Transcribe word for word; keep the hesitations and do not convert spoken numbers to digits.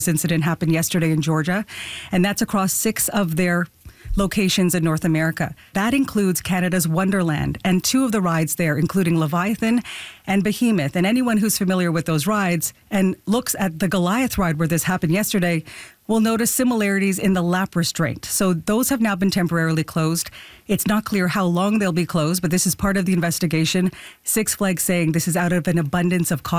This incident happened yesterday in Georgia, and that's across six of their locations in North America. That includes Canada's Wonderland and two of the rides there, including Leviathan and Behemoth. And anyone who's familiar with those rides and looks at the Goliath ride where this happened yesterday will notice similarities in the lap restraint. So those have now been temporarily closed. It's not clear how long they'll be closed, but this is part of the investigation. Six Flags saying this is out of an abundance of caution.